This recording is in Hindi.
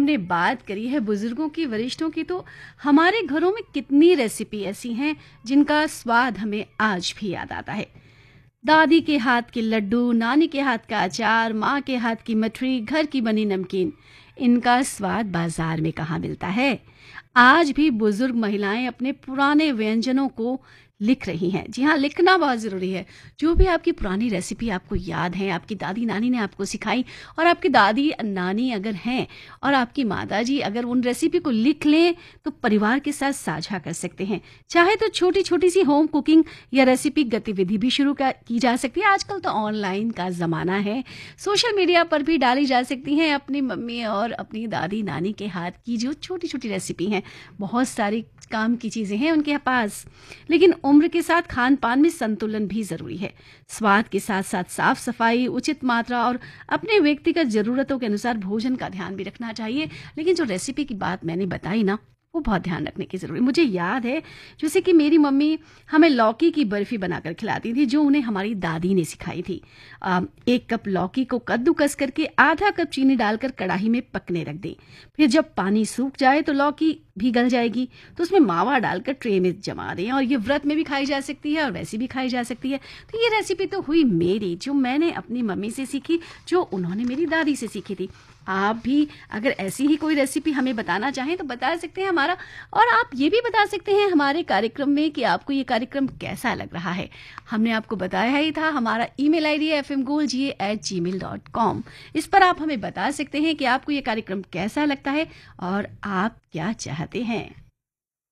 हमने बात करी है बुजुर्गों की, वरिष्ठों की, तो हमारे घरों में कितनी रेसिपी ऐसी हैं जिनका स्वाद हमें आज भी याद आता है। दादी के हाथ के लड्डू, नानी के हाथ का अचार, माँ के हाथ की मठरी, घर की बनी नमकीन, इनका स्वाद बाजार में कहाँ मिलता है। आज भी बुजुर्ग महिलाएं अपने पुराने व्यंजनों को लिख रही हैं। जी हाँ, लिखना बहुत ज़रूरी है। जो भी आपकी पुरानी रेसिपी आपको याद है, आपकी दादी नानी ने आपको सिखाई, और आपकी दादी नानी अगर हैं और आपकी माताजी अगर उन रेसिपी को लिख लें तो परिवार के साथ साझा कर सकते हैं। चाहे तो छोटी छोटी सी होम कुकिंग या रेसिपी गतिविधि भी शुरू की जा सकती है। आजकल तो ऑनलाइन का ज़माना है, सोशल मीडिया पर भी डाली जा सकती हैं अपनी मम्मी और अपनी दादी नानी के हाथ की जो छोटी छोटी रेसिपी हैं। बहुत सारी काम की चीज़ें हैं उनके पास, लेकिन उम्र के साथ खान पान में संतुलन भी ज़रूरी है। स्वाद के साथ साथ साफ सफाई, उचित मात्रा और अपने व्यक्तिगत ज़रूरतों के अनुसार भोजन का ध्यान भी रखना चाहिए। लेकिन जो रेसिपी की बात मैंने बताई ना, वो बहुत ध्यान रखने की ज़रूरी। मुझे याद है जैसे कि मेरी मम्मी हमें लौकी की बर्फ़ी बनाकर खिलाती थी, जो उन्हें हमारी दादी ने सिखाई थी। 1 कप लौकी को कद्दूकस करके आधा कप चीनी डालकर कढ़ाई में पकने रख दें। फिर जब पानी सूख जाए तो लौकी भी गल जाएगी, तो उसमें मावा डालकर ट्रे में जमा दें। और ये व्रत में भी खाई जा सकती है और वैसे भी खाई जा सकती है। तो ये रेसिपी तो हुई मेरी, जो मैंने अपनी मम्मी से सीखी, जो उन्होंने मेरी दादी से सीखी थी। आप भी अगर ऐसी ही कोई रेसिपी हमें बताना चाहें तो बता सकते हैं हमारा, और आप ये भी बता सकते हैं हमारे कार्यक्रम में कि आपको ये कार्यक्रम कैसा लग रहा है। हमने आपको बताया ही था, हमारा ईमेल आईडी है fmgolga@gmail.com। इस पर आप हमें बता सकते हैं कि आपको ये कार्यक्रम कैसा लगता है और आप क्या चाहते हैं।